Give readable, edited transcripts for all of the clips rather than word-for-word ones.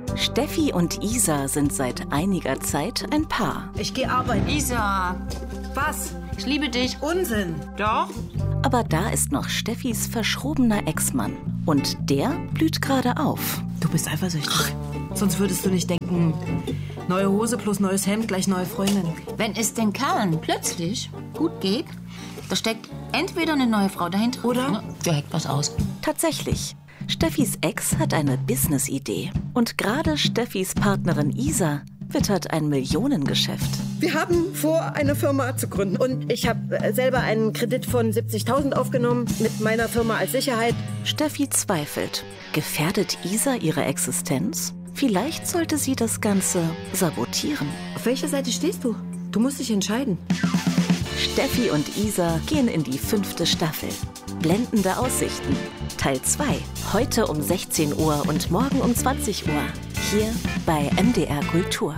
Steffi und Isa sind seit einiger Zeit ein Paar. Ich gehe arbeiten. Isa, Was? ich liebe dich. Unsinn. Doch? Aber da ist noch Steffis verschrobener Ex-Mann. Und der blüht gerade auf. Du bist eifersüchtig. Sonst würdest du nicht denken, neue Hose plus neues Hemd gleich neue Freundin. Wenn es den Kerlen plötzlich gut geht, da steckt entweder eine neue Frau dahinter Oder? der hackt was aus. Tatsächlich. Steffis Ex hat eine Business-Idee. Und gerade Steffis Partnerin Isa wittert ein Millionengeschäft. Wir haben vor, eine Firma zu gründen. Und ich habe selber einen Kredit von 70.000 aufgenommen mit meiner Firma als Sicherheit. Steffi zweifelt. Gefährdet Isa ihre Existenz? Vielleicht sollte sie das Ganze sabotieren. Auf welcher Seite stehst du? Du musst dich entscheiden. Steffi und Isa gehen in die 5. Staffel. Blendende Aussichten. Teil 2. Heute um 16 Uhr und morgen um 20 Uhr. Hier bei MDR Kultur.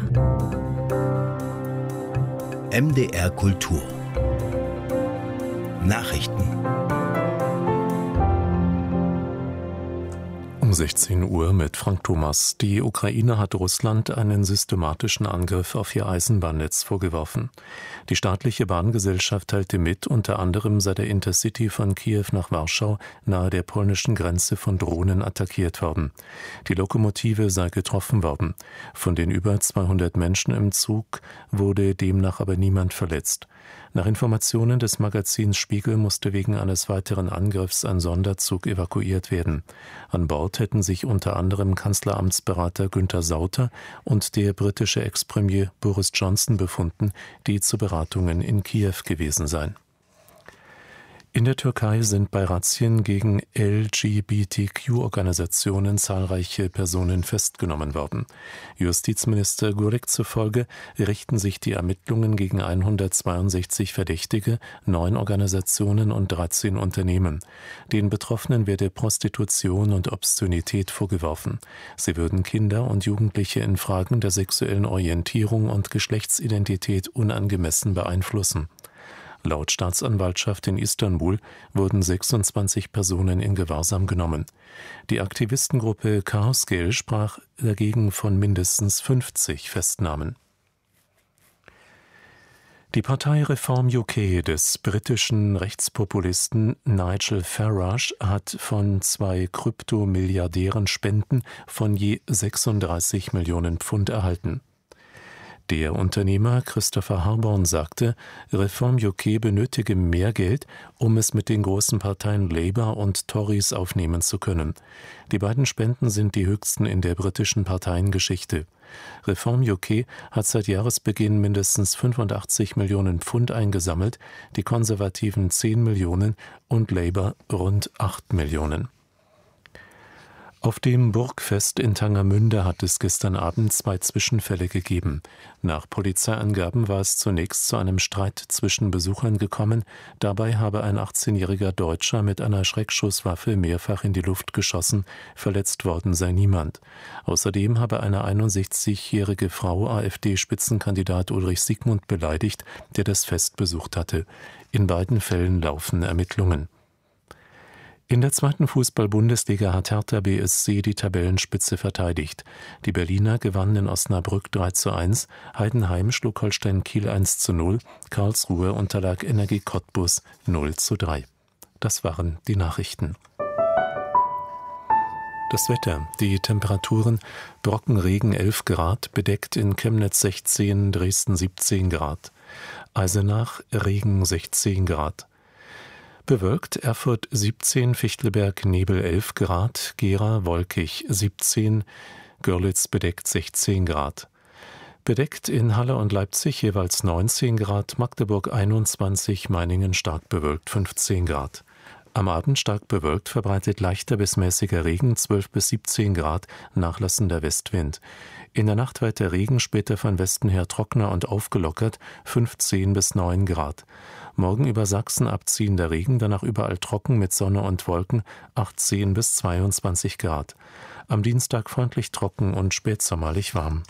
MDR Kultur. Nachrichten. Um 16 Uhr mit Frank Thomas. Die Ukraine hat Russland einen systematischen Angriff auf ihr Eisenbahnnetz vorgeworfen. Die staatliche Bahngesellschaft teilte mit, unter anderem sei der Intercity von Kiew nach Warschau nahe der polnischen Grenze von Drohnen attackiert worden. Die Lokomotive sei getroffen worden. Von den über 200 Menschen im Zug wurde demnach aber niemand verletzt. Nach Informationen des Magazins Spiegel musste wegen eines weiteren Angriffs ein Sonderzug evakuiert werden. An Bord hätten sich unter anderem Kanzleramtsberater Günther Sauter und der britische Ex-Premier Boris Johnson befunden, die zu Beratungen in Kiew gewesen seien. In der Türkei sind bei Razzien gegen LGBTQ-Organisationen zahlreiche Personen festgenommen worden. Justizminister Gurik zufolge richten sich die Ermittlungen gegen 162 Verdächtige, 9 Organisationen und 13 Unternehmen. Den Betroffenen werde Prostitution und Obszönität vorgeworfen. Sie würden Kinder und Jugendliche in Fragen der sexuellen Orientierung und Geschlechtsidentität unangemessen beeinflussen. Laut Staatsanwaltschaft in Istanbul wurden 26 Personen in Gewahrsam genommen. Die Aktivistengruppe Chaos Gel sprach dagegen von mindestens 50 Festnahmen. Die Partei Reform UK des britischen Rechtspopulisten Nigel Farage hat von 2 Kryptomilliardären Spenden von je 36 Millionen Pfund erhalten. Der Unternehmer Christopher Harborn sagte, Reform UK benötige mehr Geld, um es mit den großen Parteien Labour und Tories aufnehmen zu können. Die beiden Spenden sind die höchsten in der britischen Parteiengeschichte. Reform UK hat seit Jahresbeginn mindestens 85 Millionen Pfund eingesammelt, die Konservativen 10 Millionen und Labour rund 8 Millionen. Auf dem Burgfest in Tangermünde hat es gestern Abend 2 Zwischenfälle gegeben. Nach Polizeiangaben war es zunächst zu einem Streit zwischen Besuchern gekommen. Dabei habe ein 18-jähriger Deutscher mit einer Schreckschusswaffe mehrfach in die Luft geschossen. Verletzt worden sei niemand. Außerdem habe eine 61-jährige Frau AfD-Spitzenkandidat Ulrich Siegmund beleidigt, der das Fest besucht hatte. In beiden Fällen laufen Ermittlungen. In der 2. Fußball-Bundesliga hat Hertha BSC die Tabellenspitze verteidigt. Die Berliner gewannen in Osnabrück 3:1, Heidenheim schlug Holstein Kiel 1:0, Karlsruhe unterlag Energie Cottbus 0:3. Das waren die Nachrichten. Das Wetter, die Temperaturen: Brockenregen 11 Grad, bedeckt in Chemnitz 16, Dresden 17 Grad. Eisenach Regen 16 Grad. Bewölkt Erfurt 17, Fichtelberg Nebel 11 Grad, Gera wolkig 17, Görlitz bedeckt 16 Grad. Bedeckt in Halle und Leipzig jeweils 19 Grad, Magdeburg 21, Meiningen stark bewölkt 15 Grad. Am Abend stark bewölkt, verbreitet leichter bis mäßiger Regen 12 bis 17 Grad, nachlassender Westwind. In der Nacht weiter Regen, später von Westen her trockener und aufgelockert 15 bis 9 Grad. Morgen über Sachsen abziehender Regen, danach überall trocken mit Sonne und Wolken 18 bis 22 Grad. Am Dienstag freundlich trocken und spätsommerlich warm.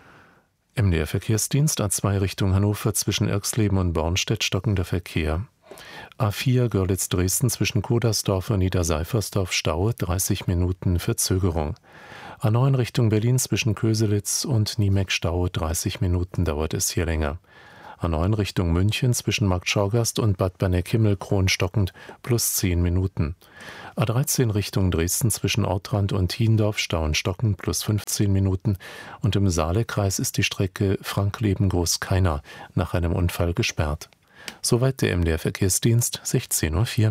MDR Verkehrsdienst A2 Richtung Hannover zwischen Irxleben und Bornstedt stockender Verkehr. A4 Görlitz-Dresden zwischen Kodersdorf und Niederseifersdorf Stau, 30 Minuten Verzögerung. A9 Richtung Berlin zwischen Köselitz und Niemeck Stau, 30 Minuten dauert es hier länger. A9 Richtung München zwischen Marktschaugasst und Bad Berneck-Himmelkron stockend plus 10 Minuten. A13 Richtung Dresden zwischen Ortrand und Hiendorf Stau und stockend plus 15 Minuten. Und im Saalekreis ist die Strecke Frankleben-Großkeiner nach einem Unfall gesperrt. Soweit der MDR-Verkehrsdienst, 16:04 Uhr.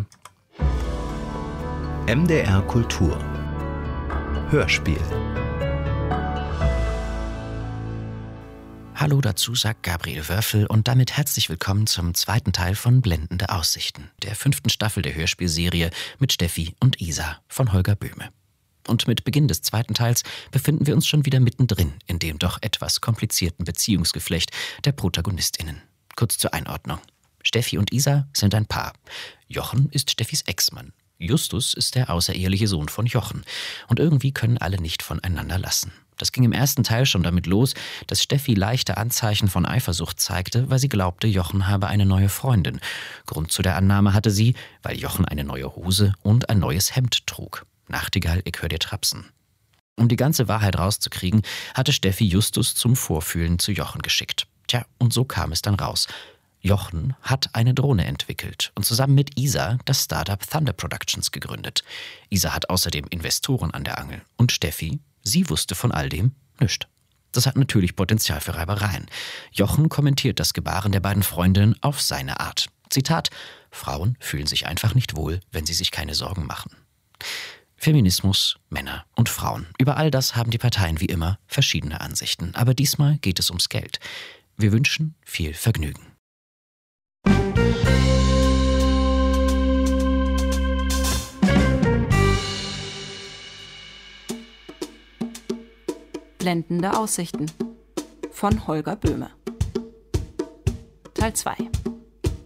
MDR Kultur Hörspiel. Hallo dazu, sagt Gabriel Wörfel und damit herzlich willkommen zum zweiten Teil von Blendende Aussichten, der 5. Staffel der Hörspielserie mit Steffi und Isa von Holger Böhme. Und mit Beginn des zweiten Teils befinden wir uns schon wieder mittendrin in dem doch etwas komplizierten Beziehungsgeflecht der ProtagonistInnen. Kurz zur Einordnung. Steffi und Isa sind ein Paar. Jochen ist Steffis Ex-Mann. Justus ist der außereheliche Sohn von Jochen. Und irgendwie können alle nicht voneinander lassen. Das ging im ersten Teil schon damit los, dass Steffi leichte Anzeichen von Eifersucht zeigte, weil sie glaubte, Jochen habe eine neue Freundin. Grund zu der Annahme hatte sie, weil Jochen eine neue Hose und ein neues Hemd trug. Nachtigall, ich hör dir trapsen. Um die ganze Wahrheit rauszukriegen, hatte Steffi Justus zum Vorfühlen zu Jochen geschickt. Tja, und so kam es dann raus. Jochen hat eine Drohne entwickelt und zusammen mit Isa das Startup Thunder Productions gegründet. Isa hat außerdem Investoren an der Angel. Und Steffi, sie wusste von all dem nichts. Das hat natürlich Potenzial für Reibereien. Jochen kommentiert das Gebaren der beiden Freundinnen auf seine Art. Zitat: Frauen fühlen sich einfach nicht wohl, wenn sie sich keine Sorgen machen. Feminismus, Männer und Frauen. Über all das haben die Parteien wie immer verschiedene Ansichten. Aber diesmal geht es ums Geld. Wir wünschen viel Vergnügen. Blendende Aussichten von Holger Böhme. Teil 2.